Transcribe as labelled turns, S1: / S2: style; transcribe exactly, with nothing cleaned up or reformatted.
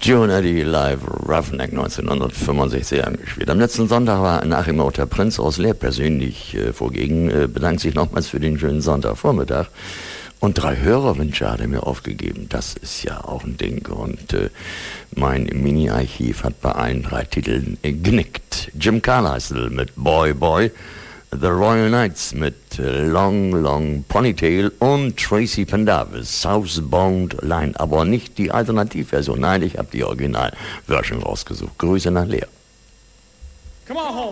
S1: Joan Eddy live Roughneck neunzehnhundertfünfundsechzig angespielt. Am letzten Sonntag war Achim Otter Prinz aus Leer persönlich äh, vorgegen, äh, bedankt sich nochmals für den schönen Sonntagvormittag. Und drei Hörerwünsche hat er mir aufgegeben. Das ist ja auch ein Ding. Und äh, mein Mini-Archiv hat bei allen drei Titeln äh, genickt. Jim Carlisle mit Boy Boy, The Royal Knights mit äh, Long Long Ponytail und Tracy Pendarvis, Southbound Line. Aber nicht die Alternativversion. Nein, ich habe die Originalversion rausgesucht. Grüße nach Leer.
S2: Come on home.